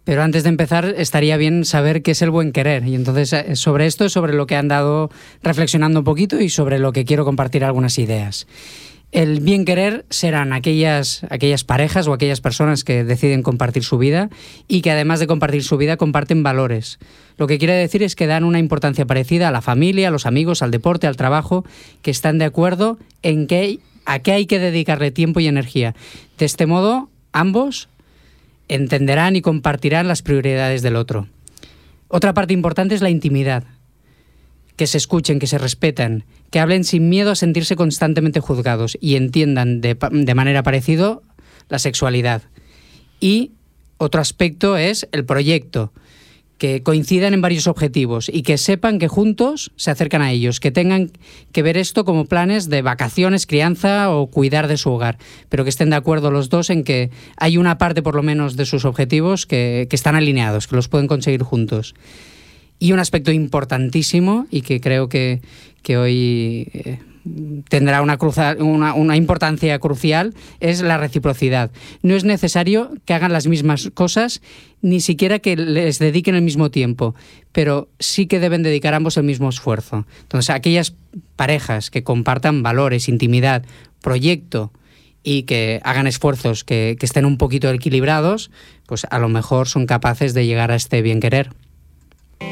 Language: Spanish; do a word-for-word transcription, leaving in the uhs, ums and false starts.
Pero antes de empezar, estaría bien saber qué es el buen querer. Y entonces, sobre esto es sobre lo que he andado reflexionando un poquito y sobre lo que quiero compartir algunas ideas. El bien querer serán aquellas, aquellas parejas o aquellas personas que deciden compartir su vida y que además de compartir su vida comparten valores. Lo que quiere decir es que dan una importancia parecida a la familia, a los amigos, al deporte, al trabajo, que están de acuerdo en qué, a qué hay que dedicarle tiempo y energía. De este modo, ambos entenderán y compartirán las prioridades del otro. Otra parte importante es la intimidad. Que se escuchen, que se respetan, que hablen sin miedo a sentirse constantemente juzgados y entiendan de, de manera parecida la sexualidad. Y otro aspecto es el proyecto, que coincidan en varios objetivos y que sepan que juntos se acercan a ellos, que tengan que ver esto como planes de vacaciones, crianza o cuidar de su hogar, pero que estén de acuerdo los dos en que hay una parte por lo menos de sus objetivos que, que están alineados, que los pueden conseguir juntos. Y un aspecto importantísimo y que creo que, que hoy eh, tendrá una, cruza, una, una importancia crucial es la reciprocidad. No es necesario que hagan las mismas cosas, ni siquiera que les dediquen el mismo tiempo, pero sí que deben dedicar ambos el mismo esfuerzo. Entonces, aquellas parejas que compartan valores, intimidad, proyecto y que hagan esfuerzos que, que estén un poquito equilibrados, pues a lo mejor son capaces de llegar a este bien querer.